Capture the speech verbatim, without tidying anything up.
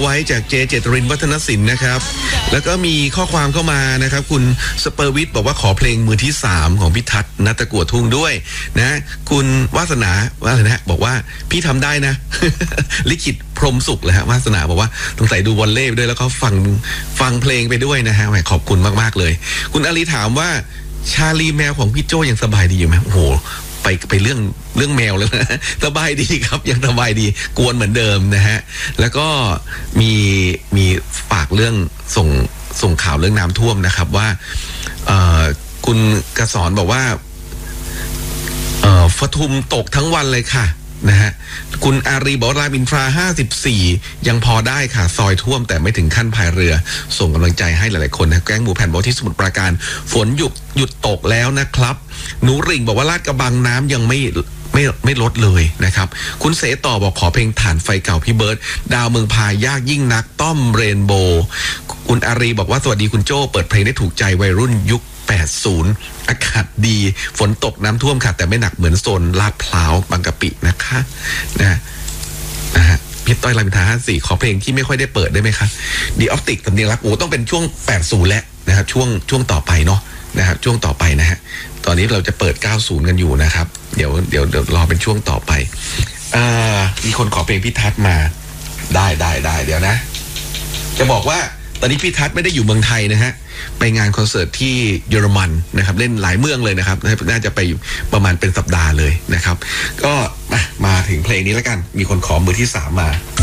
ไว้จากเจเจตรินวัฒนศิลป์นะครับแล้วก็มีข้อความเข้ามานะครับคุณสเปอร์วิทบอกว่าขอเพลงมือที่สามของพี่ทัศน์ณตะกั่วทุ่งด้วยนะคุณวาสนาว่าอะไรนะบอกว่าพี่ทำได้นะ ลิขิตพรหมสุขเลยฮะวาสนาบอกว่าสงสัยดูวอลเล่ไปด้วยแล้วก็ฟังฟังเพลงไปด้วยนะฮะขอบคุณมากๆเลยคุณอาลีถามว่าชาลีแมวของพี่โจยังสบายดีอยู่ไหมโอ้โหไปไปเรื่องเรื่องแมวเลยนะสบายดีครับยังสบายดีกวนเหมือนเดิมนะฮะแล้วก็มีมีฝากเรื่องส่งส่งข่าวเรื่องน้ำท่วมนะครับว่าคุณกระสอนบอกว่าปทุมตกทั้งวันเลยค่ะนะฮะคุณอารีบอกรามอินทราห้าสิบสี่ยังพอได้ค่ะซอยท่วมแต่ไม่ถึงขั้นพายเรือส่งกำลังใจให้หลายๆคนนะแก๊งหมูแผ่นบอกที่สมุทรปราการฝนหยุดหยุดตกแล้วนะครับหนูริ่งบอกว่าลาดกระบังน้ำยังไม่ไม่ไม่ลดเลยนะครับคุณเสต่อบอกขอเพลงฐานไฟเก่าพี่เบิร์ดดาวเมืองพายยากยิ่งนักต้อมเรนโบว์คุณอารีบอกว่าสวัสดีคุณโจ้เปิดเพลงได้ถูกใจวัยรุ่นยุคแปดสิบอากาศดีฝนตกน้ำท่วมค่ะแต่ไม่หนักเหมือนโซนลาดพร้าวบางกะปินะคะนะนะฮะพี่ต้อยรามอินทราห้าสี่ขอเพลงที่ไม่ค่อยได้เปิดได้ไหมคะดีออปติกสำเนียงรักโอ้ต้องเป็นช่วงแปดสิบแล้วนะครับช่วงช่วงต่อไปเนาะนะครับช่วงต่อไปนะฮะตอนนี้เราจะเปิดเก้าสิบกันอยู่นะครับเดี๋ยวเดี๋ยวเดี๋ยวรอเป็นช่วงต่อไปอ่ามีคนขอเพลงพี่ทัศน์มาได้ได้ได้เดี๋ยวนะจะบอกว่าตอนนี้พี่ทัศน์ไม่ได้อยู่เมืองไทยนะฮะไปงานคอนเสิร์ตที่เยอรมันนะครับเล่นหลายเมืองเลยนะครับน่าจะไปประมาณเป็นสัปดาห์เลยนะครับก็มามาถึงเพลงนี้แล้วกันมีคนขอมือที่สามมา